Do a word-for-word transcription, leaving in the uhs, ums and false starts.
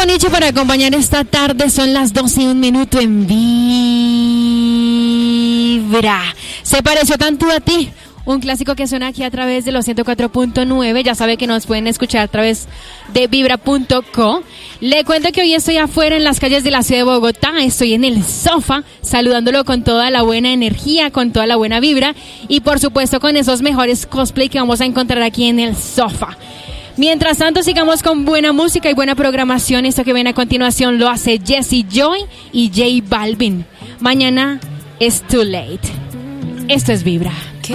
Foniche para acompañar esta tarde. Son las doce y un minuto en Vibra. ¿Se pareció tanto a ti? Un clásico que suena aquí a través de los ciento cuatro punto nueve. Ya sabe que nos pueden escuchar a través de vibra punto co. Le cuento que hoy estoy afuera en las calles de la ciudad de Bogotá. Estoy en el sofá, saludándolo con toda la buena energía, con toda la buena vibra. Y por supuesto con esos mejores cosplay que vamos a encontrar aquí en el sofá. Mientras tanto, sigamos con buena música y buena programación. Esto que viene a continuación lo hace Jessie Joy y J Balvin. Mañana es too late. Esto es Vibra.